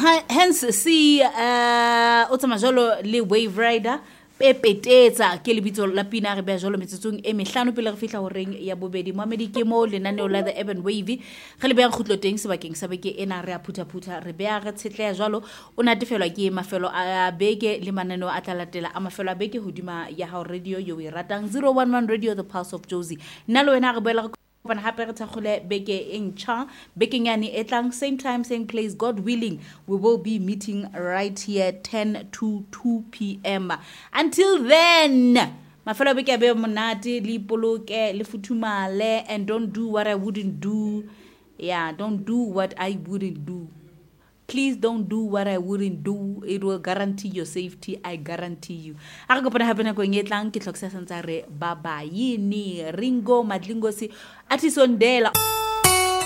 hence see o tsama jalo le Wave Rider pepetetsa ke lebitso la pina re be jalo metsotsong e mehlano pele re fihla ho reng ya bobedi Mohamedi ke mo lenaneo la the Urban Wave re le be khutlo teng sebakeng sa beke ena re a phutha re be re tshetleya jalo o natefelwa ke mafelo a beke le mananeo a tlalatela a mafelo a beke hodima ya ha radio yo e ratang 011 Radio the Pulse of Jozi nna le wena re boela But happy to beke in cha baking yani etlang same time same place God willing we will be meeting right here 10 to 2 p.m. Until then my fellow beke be monate li poloke le futumale and don't do what I wouldn't do. Yeah, don't do what I wouldn't do. Please don't do what I wouldn't do. It will guarantee your safety. I guarantee you. A go pona hape na go ngetlang ke tlhokisa santsa re bye bye ni Ringo Madlingosi Atisondela